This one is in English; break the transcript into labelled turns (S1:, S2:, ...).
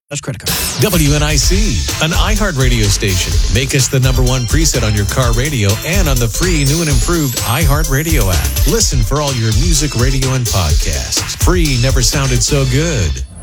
S1: That's credit card.
S2: WNIC, an iHeart radio station. Make us the #1 preset on your car radio and on the free new and improved iHeart Radio app. Listen for all your music, radio, and podcasts. Free never sounded so good.